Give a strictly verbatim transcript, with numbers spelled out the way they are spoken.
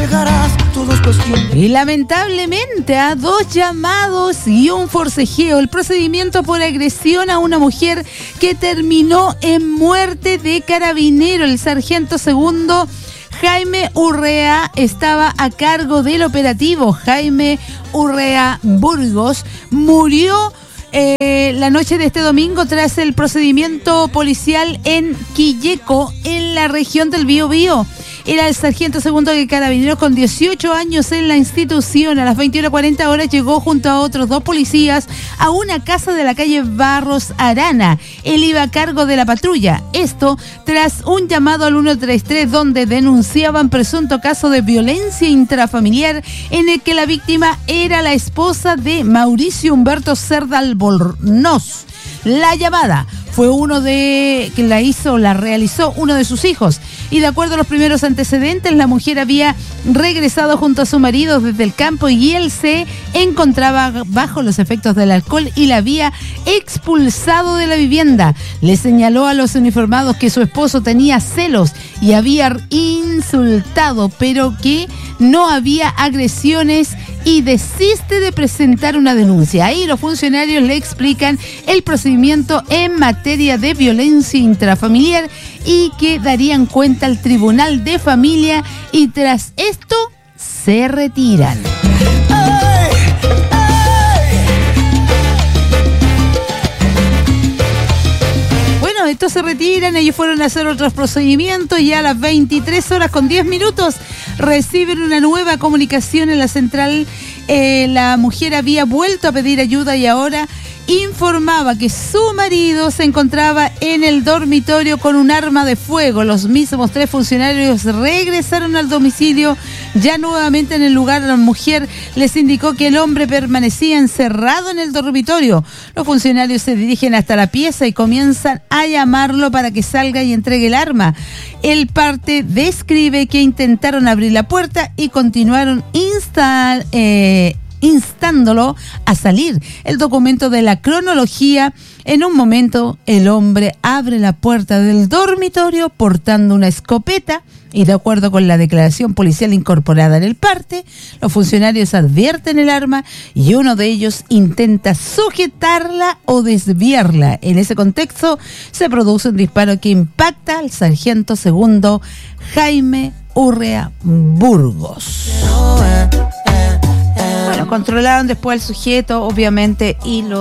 dejarás, todo es cuestión de... Y lamentablemente a dos llamados y un forcejeo, el procedimiento por agresión a una mujer que terminó en muerte de carabinero. El sargento segundo Jaime Urrea estaba a cargo del operativo. Jaime Urrea Burgos murió eh, la noche de este domingo tras el procedimiento policial en Quilleco, en la región del Biobío. Era el sargento segundo de carabineros con dieciocho años en la institución. A las veintiuna cuarenta horas llegó junto a otros dos policías a una casa de la calle Barros Arana. Él iba a cargo de la patrulla. Esto tras un llamado al ciento treinta y tres donde denunciaban presunto caso de violencia intrafamiliar en el que la víctima era la esposa de Mauricio Humberto Cerda Albornoz. La llamada fue uno de que la hizo, la realizó uno de sus hijos. Y de acuerdo a los primeros antecedentes, la mujer había regresado junto a su marido desde el campo y él se encontraba bajo los efectos del alcohol y la había expulsado de la vivienda. Le señaló a los uniformados que su esposo tenía celos y había insultado, pero que no había agresiones, y desiste de presentar una denuncia. Ahí los funcionarios le explican el procedimiento en materia de violencia intrafamiliar y que darían cuenta al Tribunal de Familia, y tras esto se retiran. Bueno, estos se retiran, ellos fueron a hacer otros procedimientos y a las veintitrés horas con diez minutos reciben una nueva comunicación en la central. Eh, la mujer había vuelto a pedir ayuda y ahora informaba que su marido se encontraba en el dormitorio con un arma de fuego. Los mismos tres funcionarios regresaron al domicilio. Ya nuevamente en el lugar, la mujer les indicó que el hombre permanecía encerrado en el dormitorio. Los funcionarios se dirigen hasta la pieza y comienzan a llamarlo para que salga y entregue el arma. El parte describe que intentaron abrir la puerta y continuaron instal, eh, instándolo a salir. El documento de la cronología: en un momento el hombre abre la puerta del dormitorio portando una escopeta y, de acuerdo con la declaración policial incorporada en el parte, los funcionarios advierten el arma y uno de ellos intenta sujetarla o desviarla. En ese contexto se produce un disparo que impacta al sargento segundo Jaime Urrea Burgos. Bueno, controlaron después al sujeto, obviamente, y lo